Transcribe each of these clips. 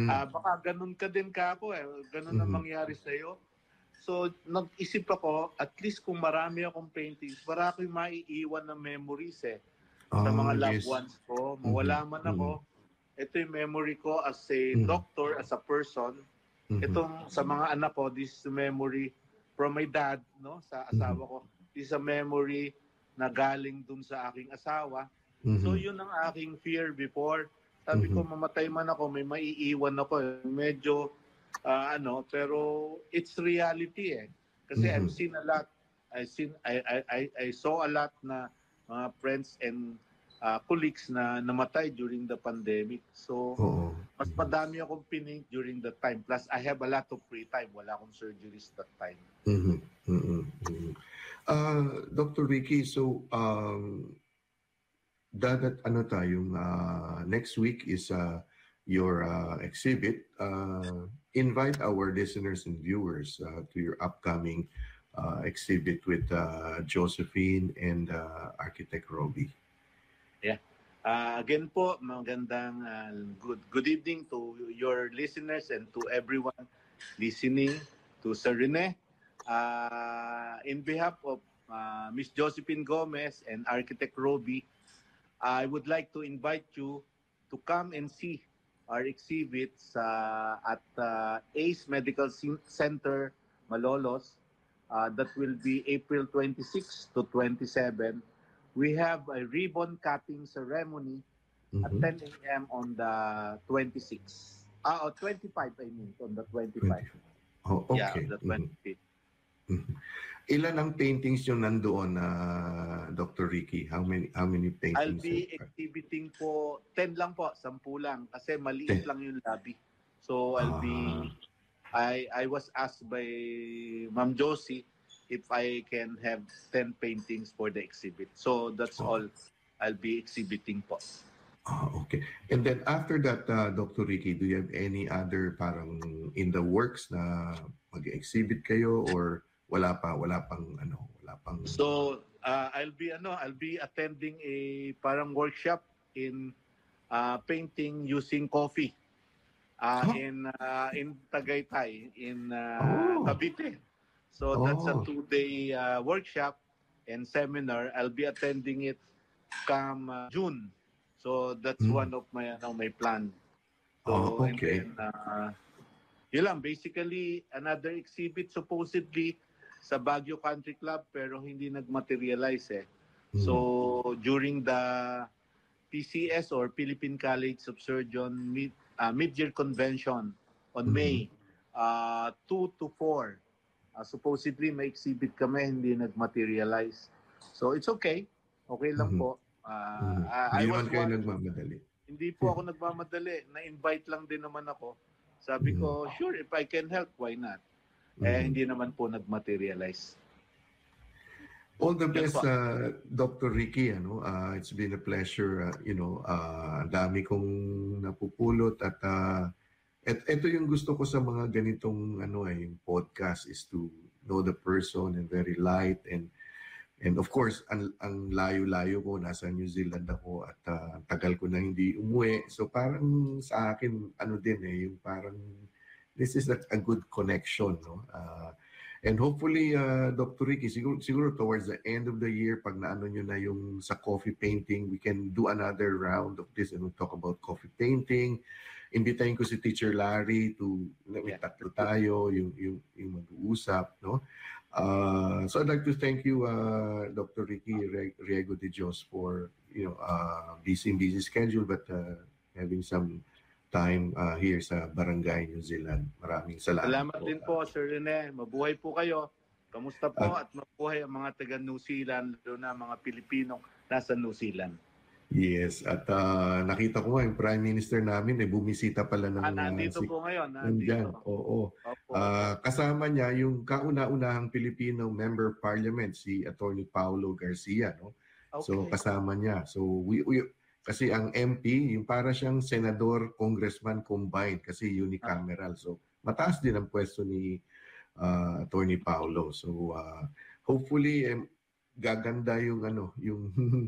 Baka ganun ka din ka ako ganun ang mangyari sa'yo. So, nag-isip ako, at least kung marami akong paintings, para ako'y maiiwan ng memories sa mga loved ones ko. Mawala man ako, ito yung memory ko as a doctor, as a person. Itong sa mga anak ko, this is a memory from my dad, no, sa asawa ko. This is a memory na galing dun sa aking asawa. So, yun ang aking fear before. Sabi ko, mamatay man ako, may maiiwan ako. Medyo, pero it's reality Kasi I've seen a lot. I saw a lot na mga friends and colleagues na namatay during the pandemic. So, mas madami akong pining during that time. Plus, I have a lot of free time. Wala akong surgeries that time. Dr. Ricky, so next week is your exhibit. Invite our listeners and viewers to your upcoming exhibit with Josephine and Architect Roby. Yeah. Again po, magandang good evening to your listeners and to everyone listening to Sir Rene. In behalf of Miss Josephine Gomez and Architect Roby, I would like to invite you to come and see our exhibits at ACE Medical Center, Malolos. That will be April 26 to 27. We have a ribbon cutting ceremony at 10 a.m. on the 26th. 25, I mean, on the 25. Oh, okay. Yeah, the 25th. Ilan ang paintings yung nandoon, Dr. Ricky? How many paintings? I'll be exhibiting po 10 lang po, 10 lang kasi maliit lang yung lobby. So I was asked by Ma'am Josie if I can have 10 paintings for the exhibit. So that's all I'll be exhibiting po. Okay. And then after that, Dr. Ricky, do you have any other parang in the works na mag-exhibit kayo or wala pang So I'll be attending a parang workshop in painting using coffee in Tagaytay in Cavite. So that's a 2-day workshop and seminar. I'll be attending it come June. So that's one of my plan. So okay. And then yun lang, basically another exhibit supposedly sa Baguio Country Club pero hindi nagmaterialize So during the PCS or Philippine College of Surgeon mid-year convention on May 2 to 4, supposedly may exhibit kami, hindi nagmaterialize. So it's okay. Okay lang po. Hindi naman kayo nagmamadali. Hindi po ako nagmamadali. Na-invite lang din naman ako. Sabi ko, sure, if I can help, why not? Hindi naman po nag-materialize. All the best, Dr. Ricky. It's been a pleasure. Dami kong napupulot at ito yung gusto ko sa mga ganitong yung podcast is to know the person and very light and of course ang layo-layo ko, nasa New Zealand ako at tagal ko na hindi umuwi. So parang sa akin yung parang this is a good connection, no? And hopefully, Dr. Ricky, siguro towards the end of the year, pag naano nyo na yung sa coffee painting, we can do another round of this and we'll talk about coffee painting. Imbitahin ko si Teacher Larry may tatlo tayo, yung mag-uusap, no? So I'd like to thank you, Dr. Ricky Riego de Dios, for busy schedule, but having some time here sa Barangay New Zealand. Maraming salamat. Salamat din po, Sir Rene. Mabuhay po kayo. Kamusta po at mabuhay ang mga taga New Zealand, lalo na mga Pilipino nasa New Zealand. Yes, at nakita ko nga yung Prime Minister namin bumisita pala ng nandito po ngayon. Oo. Kasama niya yung kauna-unahang Filipino Member of Parliament, si Attorney Paulo Garcia, no? Okay. So kasama niya. So we kasi ang MP, yung para siyang senador, congressman combined kasi unicameral. So mataas din ang pwesto ni Attorney Paulo. So hopefully gaganda yung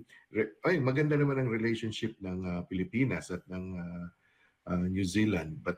maganda naman ang relationship ng Pilipinas at ng New Zealand. But